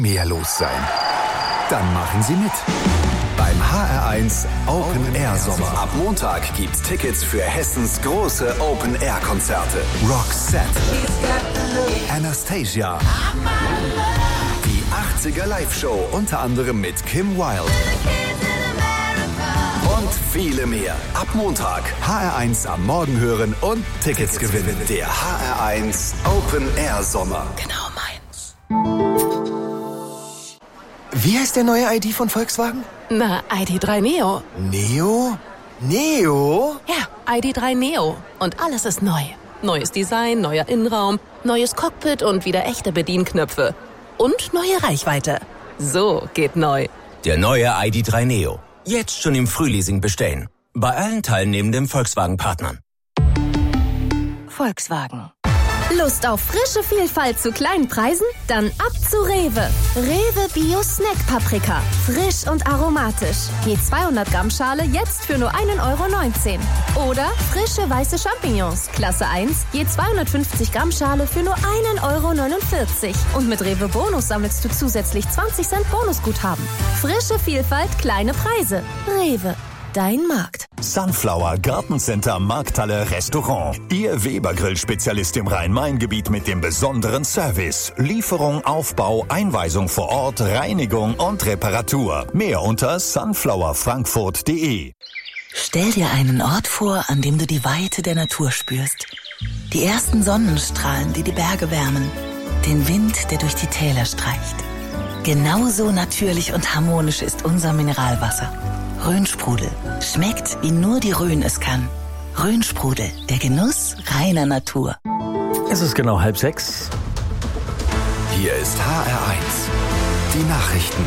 mehr los sein. Dann machen Sie mit. Beim HR1 Open Air Sommer. Ab Montag gibt's Tickets für Hessens große Open Air Konzerte. Roxette, Anastasia, die 80er Live-Show, unter anderem mit Kim Wilde. Und viele mehr. Ab Montag. HR1 am Morgen hören und Tickets gewinnen. Der HR1 Open Air Sommer. Genau meins. Wie heißt der neue ID von Volkswagen? Na, ID.3 Neo. Neo? Neo? Ja, ID.3 Neo. Und alles ist neu. Neues Design, neuer Innenraum, neues Cockpit und wieder echte Bedienknöpfe. Und neue Reichweite. So geht neu. Der neue ID.3 Neo. Jetzt schon im Frühleasing bestellen. Bei allen teilnehmenden Volkswagen-Partnern. Volkswagen. Lust auf frische Vielfalt zu kleinen Preisen? Dann ab zu Rewe. Rewe Bio Snack Paprika. Frisch und aromatisch. Je 200 Gramm Schale jetzt für nur 1,19 €. Oder frische weiße Champignons. Klasse 1. Je 250 Gramm Schale für nur 1,49 €. Und mit Rewe Bonus sammelst du zusätzlich 20 Cent Bonusguthaben. Frische Vielfalt, kleine Preise. Rewe. Dein Markt. Sunflower Gartencenter Markthalle Restaurant. Ihr Weber-Grill-Spezialist im Rhein-Main-Gebiet mit dem besonderen Service. Lieferung, Aufbau, Einweisung vor Ort, Reinigung und Reparatur. Mehr unter sunflowerfrankfurt.de. Stell dir einen Ort vor, an dem du die Weite der Natur spürst. Die ersten Sonnenstrahlen, die die Berge wärmen. Den Wind, der durch die Täler streicht. Genauso natürlich und harmonisch ist unser Mineralwasser. Rhönsprudel. Schmeckt, wie nur die Rhön es kann. Rhönsprudel, der Genuss reiner Natur. Es ist genau 5:30. Hier ist HR1. Die Nachrichten.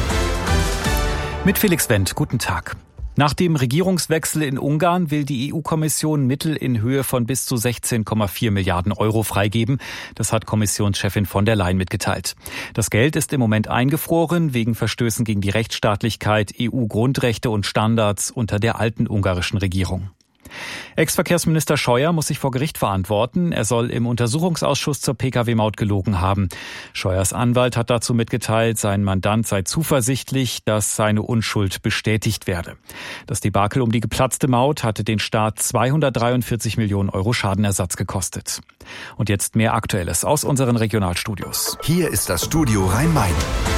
Mit Felix Wendt, guten Tag. Nach dem Regierungswechsel in Ungarn will die EU-Kommission Mittel in Höhe von bis zu 16,4 Milliarden € freigeben. Das hat Kommissionschefin von der Leyen mitgeteilt. Das Geld ist im Moment eingefroren wegen Verstößen gegen die Rechtsstaatlichkeit, EU-Grundrechte und Standards unter der alten ungarischen Regierung. Ex-Verkehrsminister Scheuer muss sich vor Gericht verantworten. Er soll im Untersuchungsausschuss zur Pkw-Maut gelogen haben. Scheuers Anwalt hat dazu mitgeteilt, sein Mandant sei zuversichtlich, dass seine Unschuld bestätigt werde. Das Debakel um die geplatzte Maut hatte den Staat 243 Millionen € Schadenersatz gekostet. Und jetzt mehr Aktuelles aus unseren Regionalstudios. Hier ist das Studio Rhein-Main.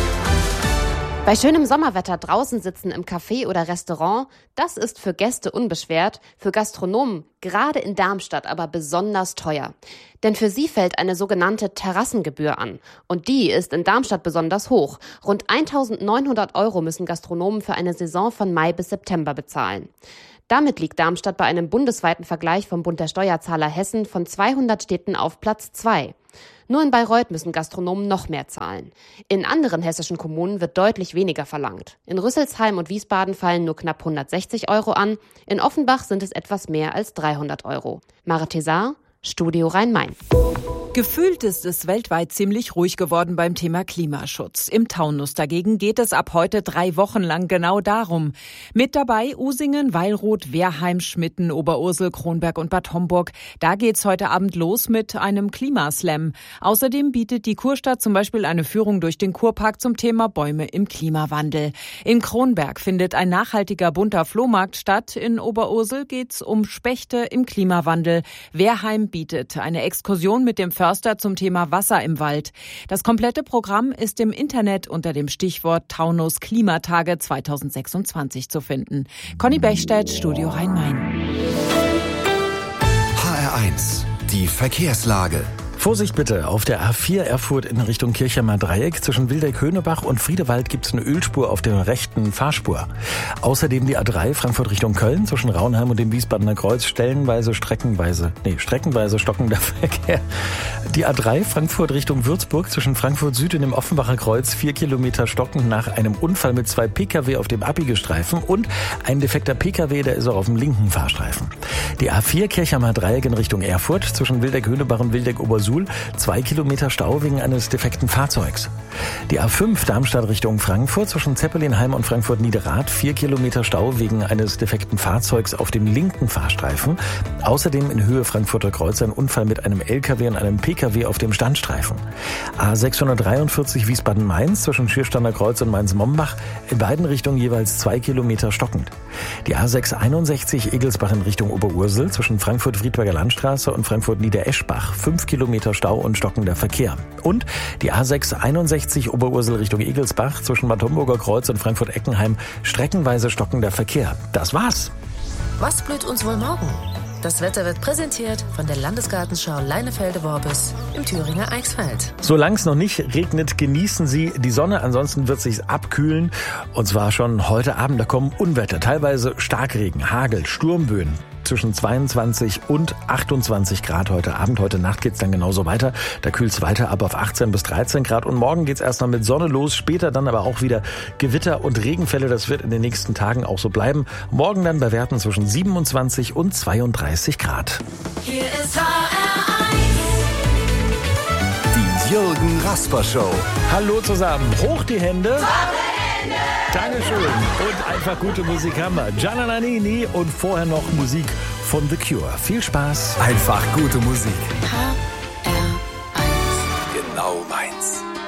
Bei schönem Sommerwetter draußen sitzen im Café oder Restaurant, das ist für Gäste unbeschwert, für Gastronomen, gerade in Darmstadt, aber besonders teuer. Denn für sie fällt eine sogenannte Terrassengebühr an. Und die ist in Darmstadt besonders hoch. Rund 1.900 € müssen Gastronomen für eine Saison von Mai bis September bezahlen. Damit liegt Darmstadt bei einem bundesweiten Vergleich vom Bund der Steuerzahler Hessen von 200 Städten auf Platz 2. Nur in Bayreuth müssen Gastronomen noch mehr zahlen. In anderen hessischen Kommunen wird deutlich weniger verlangt. In Rüsselsheim und Wiesbaden fallen nur knapp 160 € an. In Offenbach sind es etwas mehr als 300 €. Mare Tésar, Studio Rhein-Main. Gefühlt ist es weltweit ziemlich ruhig geworden beim Thema Klimaschutz. Im Taunus dagegen geht es ab heute 3 Wochen lang genau darum. Mit dabei Usingen, Weilroth, Wehrheim, Schmitten, Oberursel, Kronberg und Bad Homburg. Da geht's heute Abend los mit einem Klimaslam. Außerdem bietet die Kurstadt zum Beispiel eine Führung durch den Kurpark zum Thema Bäume im Klimawandel. In Kronberg findet ein nachhaltiger bunter Flohmarkt statt. In Oberursel geht's um Spechte im Klimawandel. Wehrheim bietet eine Exkursion mit dem Förster zum Thema Wasser im Wald. Das komplette Programm ist im Internet unter dem Stichwort Taunus Klimatage 2026 zu finden. Conny Bechstedt, Studio Rhein-Main. HR1, die Verkehrslage. Vorsicht bitte, auf der A4 Erfurt in Richtung Kirchheimer Dreieck zwischen Wildeck-Höhnebach und Friedewald gibt es eine Ölspur auf der rechten Fahrspur. Außerdem die A3 Frankfurt Richtung Köln zwischen Raunheim und dem Wiesbadener Kreuz streckenweise stockender Verkehr. Die A3 Frankfurt Richtung Würzburg zwischen Frankfurt Süd und dem Offenbacher Kreuz 4 Kilometer stockend nach einem Unfall mit 2 Pkw auf dem Abbiegerstreifen und ein defekter Pkw, der ist auch auf dem linken Fahrstreifen. Die A4 Kirchheimer Dreieck in Richtung Erfurt zwischen Wildeck-Höhnebach und Wildeck-Obersud Suhl, 2 Kilometer Stau wegen eines defekten Fahrzeugs. Die A5 Darmstadt Richtung Frankfurt zwischen Zeppelinheim und Frankfurt-Niederrad, 4 Kilometer Stau wegen eines defekten Fahrzeugs auf dem linken Fahrstreifen. Außerdem in Höhe Frankfurter Kreuz ein Unfall mit einem LKW und einem PKW auf dem Standstreifen. A643 Wiesbaden-Mainz zwischen Schierstander Kreuz und Mainz-Mombach, in beiden Richtungen jeweils 2 Kilometer stockend. Die A661 Egelsbach in Richtung Oberursel zwischen Frankfurt-Friedberger Landstraße und Frankfurt-Niedereschbach, 5 Kilometer Stau und stockender Verkehr. Und die A661 Oberursel Richtung Egelsbach zwischen Bad Homburger Kreuz und Frankfurt-Eckenheim, streckenweise stockender Verkehr. Das war's. Was blüht uns wohl morgen? Das Wetter wird präsentiert von der Landesgartenschau Leinefelde-Worbis im Thüringer Eichsfeld. Solange es noch nicht regnet, genießen Sie die Sonne. Ansonsten wird es sich abkühlen. Und zwar schon heute Abend. Da kommen Unwetter, teilweise Starkregen, Hagel, Sturmböen. Zwischen 22 und 28 Grad heute Abend. Heute Nacht geht's dann genauso weiter. Da kühlt's weiter ab auf 18 bis 13 Grad. Und morgen geht's erstmal mit Sonne los. Später dann aber auch wieder Gewitter und Regenfälle. Das wird in den nächsten Tagen auch so bleiben. Morgen dann bei Werten zwischen 27 und 32 Grad. Hier ist HR1. Die Jürgen Rasper Show. Hallo zusammen. Hoch die Hände. Dankeschön. Und einfach gute Musik haben wir. Gianna Nannini und vorher noch Musik von The Cure. Viel Spaß. Einfach gute Musik. HR1. Genau meins.